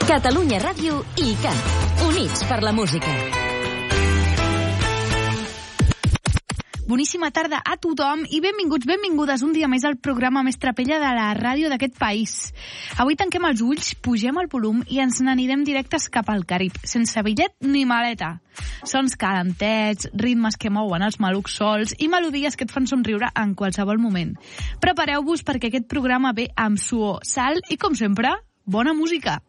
Catalunya Ràdio i ICAT. Units per la música. Boníssima tarda a tothom i benvinguts, benvingudes un dia més al programa més trapella de la ràdio d'aquest país. Avui tanquem els ulls, pugem el volum i ens n'anirem directes cap al Carib, sense bitllet ni maleta. Sons calentets, ritmes que mouen els malucs sols i melodies que et fan somriure en qualsevol moment. Prepareu-vos perquè aquest programa ve amb suor, sal i, com sempre, bona música.